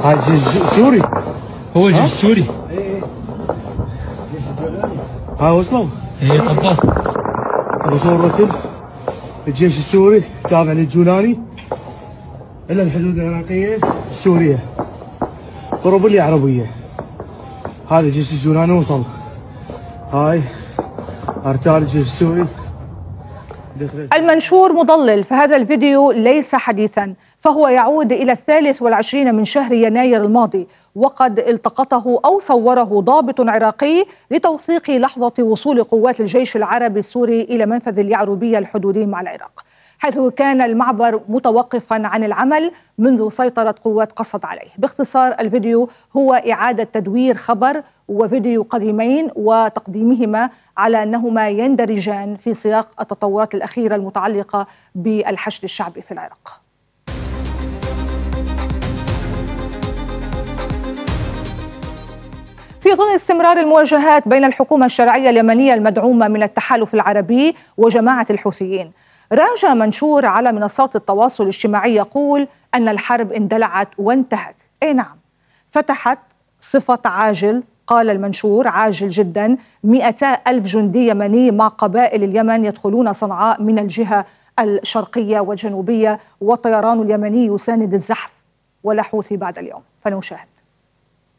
هاي الجيش السوري. هو الجيش السوري. ايه ها وصلوا؟ ايه طباخ. صورة الجيش السوري تابع للجولاني إلى الحدود العراقية السورية طرابلية عربية. هذا الجيش الجولاني وصل. هاي أرتال الجيش السوري. المنشور مضلل، فهذا الفيديو ليس حديثا، فهو يعود إلى 23 من شهر يناير الماضي، وقد التقطه أو صوره ضابط عراقي لتوثيق لحظة وصول قوات الجيش العربي السوري إلى منفذ اليعربية الحدودي مع العراق، حيث كان المعبر متوقفا عن العمل منذ سيطرة قوات قصد عليه. باختصار الفيديو هو إعادة تدوير خبر وفيديو قديمين وتقديمهما على أنهما يندرجان في سياق التطورات الأخيرة المتعلقة بالحشد الشعبي في العراق. في ظل استمرار المواجهات بين الحكومة الشرعية اليمنية المدعومة من التحالف العربي وجماعة الحوثيين، راجع منشور على منصات التواصل الاجتماعي يقول أن الحرب اندلعت وانتهت. أي نعم، فتحت صفة عاجل، قال المنشور عاجل جدا، 200,000 جندي يمني مع قبائل اليمن يدخلون صنعاء من الجهة الشرقية والجنوبية، والطيران اليمني يساند الزحف، ولا حوثي بعد اليوم. فنشاهد.